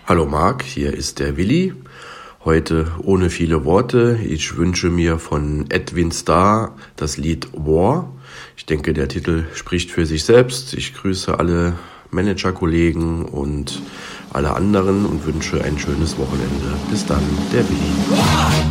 Hallo Marc, hier ist der Willi. Heute ohne viele Worte. Ich wünsche mir von Edwin Starr das Lied War. Ich denke, der Titel spricht für sich selbst. Ich grüße alle Managerkollegen und alle anderen und wünsche ein schönes Wochenende. Bis dann, der Willi.